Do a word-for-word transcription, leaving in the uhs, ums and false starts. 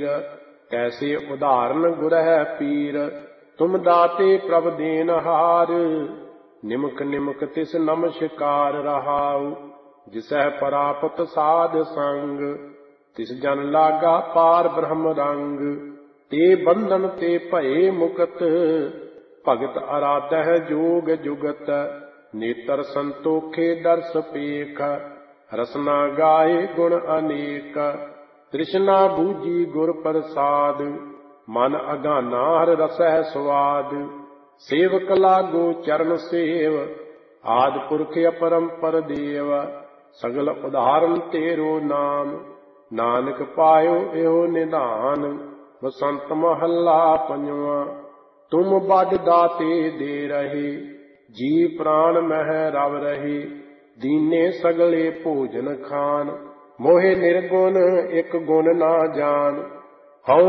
वीर। तैसे उदाहरण गुरह पीर, तुम दाते प्रभ देनहार। निमक निमक तिस नमस्कार रहाऊ, जिसह परापत साध संग। तिस जन लागा पार ब्रह्म रंग, ते बंधन ते भये मुकत। भगत आराधह जोग जुगत, नेतर संतोखे दर्श पेख। रसना गाए गुण अनेक, तृष्णा बूझी गुर प्रसाद। मन अगाना हर रसह स्वाद, सेवक लागो चरण सेव। आदि पुरख अपरंपर देव, सगल उदाहरण तेरो नाम। नानक पायो एहो निधान, बसंत महला पंजवा। तुम बड दाते दे रहे, जी प्राण मह रव रहे। दीने सगले भोजन खान, मोहे निर्गुण एक गुण ना जान।